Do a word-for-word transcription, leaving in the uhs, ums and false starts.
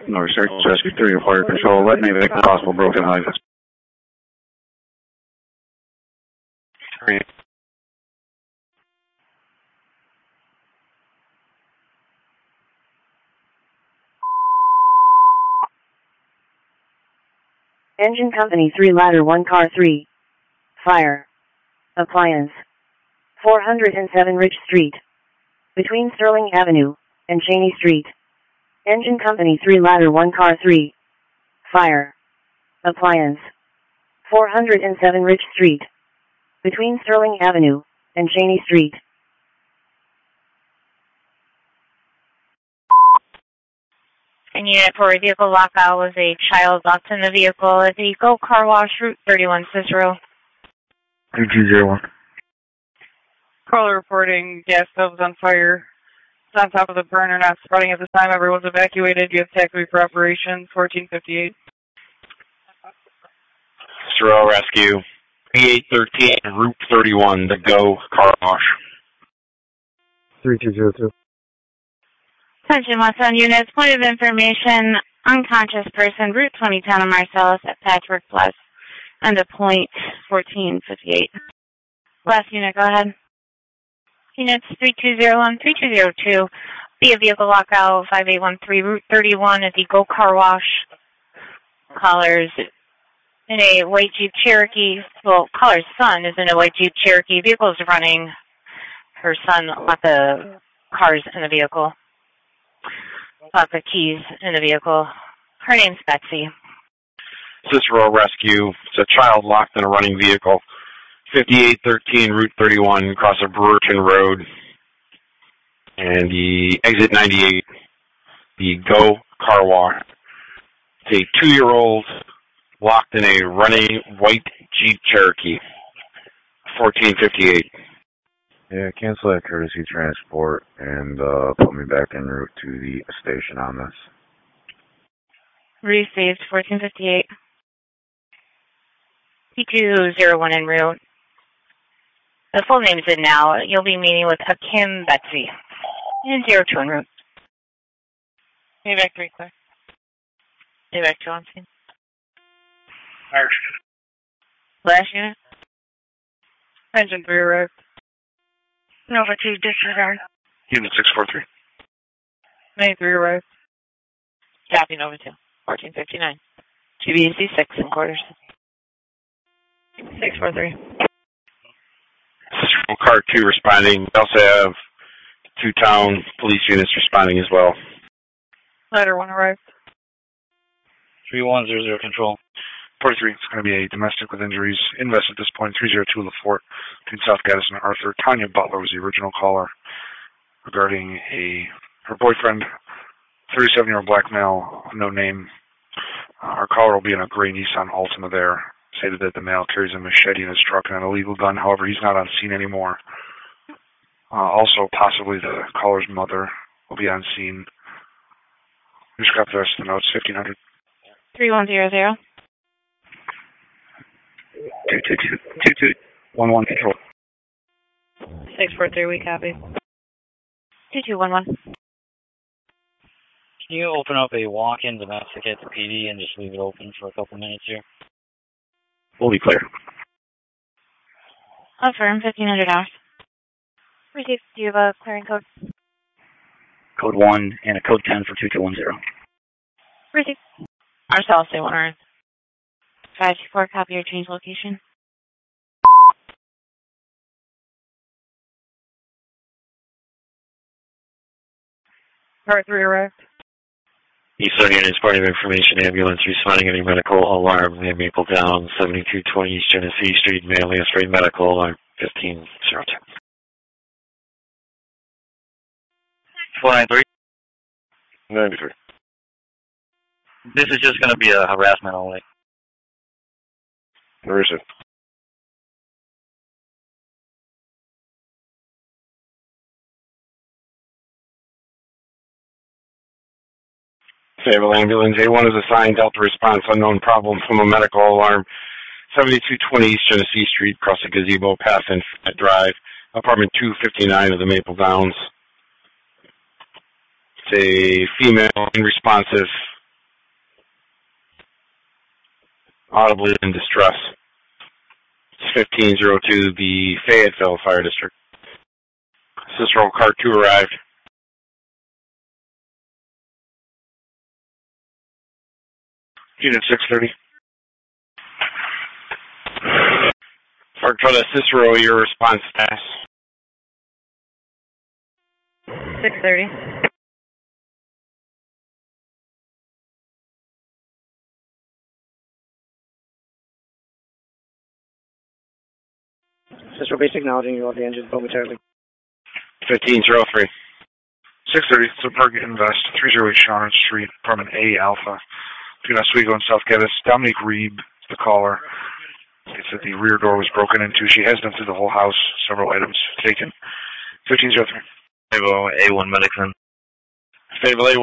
North Six, Rescue three, Fire Control. Let me make a possible broken eye. Three. Engine Company three, Ladder one, Car three. Fire. Appliance. four hundred seven Rich Street. Between Sterling Avenue and Cheney Street. Engine Company three, Ladder one, Car three. Fire. Appliance. four hundred seven Rich Street. Between Sterling Avenue and Cheney Street. And unit for a vehicle lockout was a child locked in the vehicle at the Go Car Wash, Route thirty-one, Cicero. two two zero one. Caller reporting gas stove was on fire. It's on top of the burner, not spreading at the time. Everyone's evacuated. You have taxi for operations, fourteen fifty-eight. Cicero Rescue, twenty-eight thirteen, Route thirty-one, the Go Car Wash. three two zero two. Attention Westbound units, point of information, unconscious person, Route twenty, Town of Marcellus at Patchwork Plus, and a point fourteen fifty-eight. Last unit, go ahead. Units three two zero one, three two zero two, via vehicle lockout five eight one three, Route thirty-one at the Go Car Wash. Callers in a white Jeep Cherokee, well, caller's son is in a white Jeep Cherokee. Vehicle is running. Her son left the cars in the vehicle. Left the keys in the vehicle. Her name's Betsy. Cicero Rescue, it's a child locked in a running vehicle. fifty-eight thirteen, Route thirty-one, across a Brewerton Road. And the exit ninety-eight, the Go Car Wash. It's a two-year-old locked in a running white Jeep Cherokee. fourteen fifty-eight. Yeah, cancel that courtesy transport and uh, put me back en route to the station on this. Received, fourteen fifty-eight. P two zero one en route. The full name's in now. You'll be meeting with Hakim Betsy. And zero two en route. Payback three, clear. Payback two on scene. Irish. Last unit. Engine three arrived. Nova two, disregard. Unit six four three. Main three arrived. Copy, Nova two, fourteen fifty-nine. G B C six in quarters. six four three. Cicero Car two responding. We also have two town police units responding as well. Ladder one arrived. three one zero zero control. forty-three, it's going to be a domestic with injuries. Invest at this point, three zero two LaForte, between South Gaddis and Arthur. Tanya Butler was the original caller regarding a her boyfriend, thirty-seven-year-old black male, no name. Uh, our caller will be in a gray Nissan Altima there. Stated that the male carries a machete in his truck and an illegal gun. However, he's not on scene anymore. Uh, also, possibly the caller's mother will be on scene. Just got the rest of the notes, fifteen hundred. three one zero zero. Two two two two two one one control. six four three, we copy. two two one one. Can you open up a walk-in domestic at the P D and just leave it open for a couple minutes here? We'll be clear. Affirm, fifteen hundred hours. Received. Do you have a clearing code? Code one and a code ten for two two one zero. Received. Our cell stay one hour. five two four, copy your change location. Car three arrived. Eastern Units, part of information, ambulance responding, any medical alarm, near Maple Down, seventy-two twenty East Genesee Street, Manly, Australian medical alarm, fifteen zero two. four nine three. ninety-three. This is just going to be a harassment only. Where is it? Fayetteville Ambulance, A one is assigned, Delta response, unknown problem from a medical alarm, seventy-two twenty East Genesee Street, across the gazebo, path and drive, apartment two fifty-nine of the Maple Downs. It's a female, unresponsive, audibly in distress. It's fifteen oh two, the Fayetteville Fire District. Cicero, car two arrived. Unit six thirty. Fire Control to Cicero, your response status. six thirty. Cicero base acknowledging you have the engine momentarily. fifteen oh three. six thirty, Superga Invest, three oh eight Sharon Street, apartment A Alpha. Between Oswego and South Geddes, Dominique Reeb, the caller. It's that the rear door was broken into. She has been through the whole house, several items taken. fifteen oh three. A one Medicine. Fayetteville A